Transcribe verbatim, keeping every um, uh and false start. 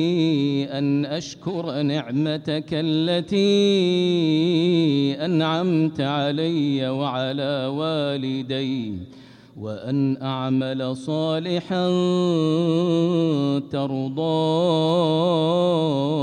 أن أشكر نعمتك التي أنعمت علي وعلى والدي وأن أعمل صالحا ترضاه